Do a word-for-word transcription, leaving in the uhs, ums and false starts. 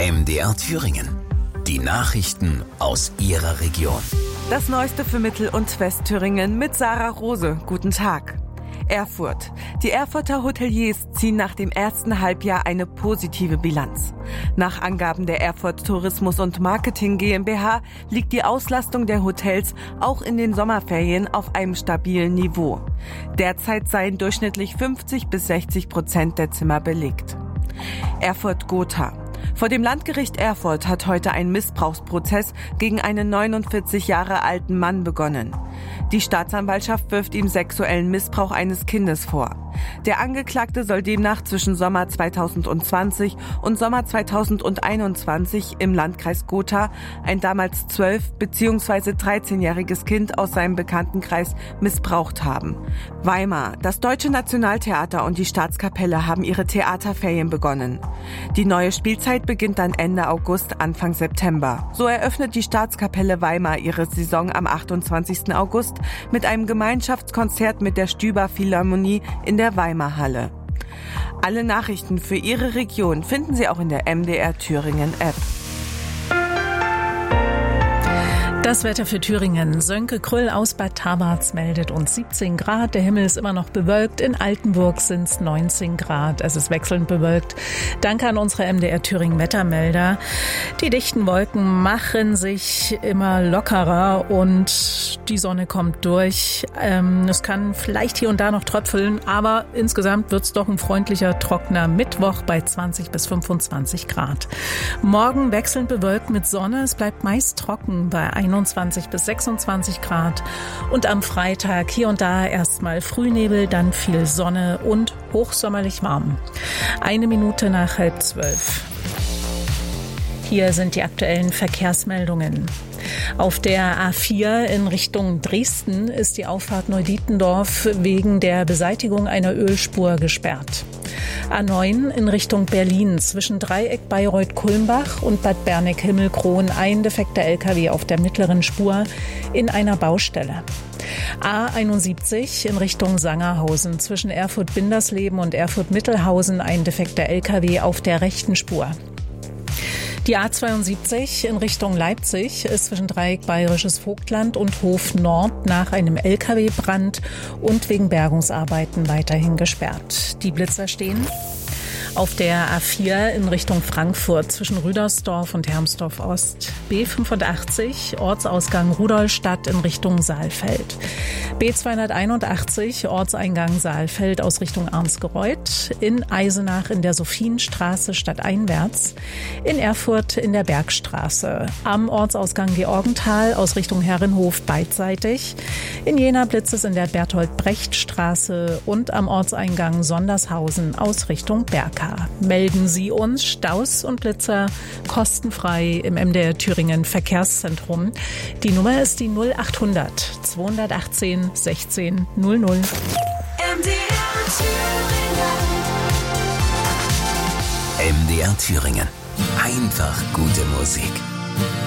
M D R Thüringen. Die Nachrichten aus Ihrer Region. Das Neueste für Mittel- und Westthüringen mit Sarah Rose. Guten Tag. Erfurt. Die Erfurter Hoteliers ziehen nach dem ersten Halbjahr eine positive Bilanz. Nach Angaben der Erfurt Tourismus und Marketing GmbH liegt die Auslastung der Hotels auch in den Sommerferien auf einem stabilen Niveau. Derzeit seien durchschnittlich fünfzig bis sechzig Prozent der Zimmer belegt. Erfurt-Gotha. Vor dem Landgericht Erfurt hat heute ein Missbrauchsprozess gegen einen neunundvierzig Jahre alten Mann begonnen. Die Staatsanwaltschaft wirft ihm sexuellen Missbrauch eines Kindes vor. Der Angeklagte soll demnach zwischen Sommer zweitausendzwanzig und Sommer zweitausendeinundzwanzig im Landkreis Gotha ein damals zwölf- bzw. dreizehnjähriges Kind aus seinem Bekanntenkreis missbraucht haben. Weimar. Das Deutsche Nationaltheater und die Staatskapelle haben ihre Theaterferien begonnen. Die neue Spielzeit beginnt dann Ende August, Anfang September. So eröffnet die Staatskapelle Weimar ihre Saison am achtundzwanzigsten August mit einem Gemeinschaftskonzert mit der Stüber Philharmonie in der Weimar Halle. Alle Nachrichten für Ihre Region finden Sie auch in der M D R Thüringen App. Das Wetter für Thüringen. Sönke Krüll aus Bad Tabarz meldet uns siebzehn Grad. Der Himmel ist immer noch bewölkt. In Altenburg sind es neunzehn Grad. Es ist wechselnd bewölkt. Danke an unsere M D R Thüringen Wettermelder. Die dichten Wolken machen sich immer lockerer und die Sonne kommt durch. Ähm, es kann vielleicht hier und da noch tröpfeln, aber insgesamt wird es doch ein freundlicher, trockener Mittwoch bei zwanzig bis fünfundzwanzig Grad. Morgen wechselnd bewölkt mit Sonne. Es bleibt meist trocken bei einundzwanzig bis sechsundzwanzig Grad und am Freitag hier und da erstmal Frühnebel, dann viel Sonne und hochsommerlich warm. Eine Minute nach halb zwölf. Hier sind die aktuellen Verkehrsmeldungen. Auf der A vier in Richtung Dresden ist die Auffahrt Neudietendorf wegen der Beseitigung einer Ölspur gesperrt. A neun in Richtung Berlin zwischen Dreieck Bayreuth-Kulmbach und Bad Berneck-Himmelkron ein defekter L K W auf der mittleren Spur in einer Baustelle. A einundsiebzig in Richtung Sangerhausen zwischen Erfurt-Bindersleben und Erfurt-Mittelhausen ein defekter L K W auf der rechten Spur. Die A zweiundsiebzig in Richtung Leipzig ist zwischen Dreieck Bayerisches Vogtland und Hof Nord nach einem L K W-Brand und wegen Bergungsarbeiten weiterhin gesperrt. Die Blitzer stehen auf der A vier in Richtung Frankfurt zwischen Rüdersdorf und Hermsdorf Ost. B fünfundachtzig Ortsausgang Rudolstadt in Richtung Saalfeld. B zweihunderteinundachtzig Ortseingang Saalfeld aus Richtung Arnsgereuth. In Eisenach in der Sophienstraße stadteinwärts. In Erfurt in der Bergstraße. Am Ortsausgang Georgenthal aus Richtung Herrenhof beidseitig. In Jena blitzt es in der Berthold-Brecht-Straße und am Ortseingang Sondershausen aus Richtung Berka. Melden Sie uns Staus und Blitzer kostenfrei im M D R Thüringen Verkehrszentrum. Die Nummer ist die null achthundert zweihundertachtzehn sechzehn null null. M D R Thüringen. M D R Thüringen. Einfach gute Musik.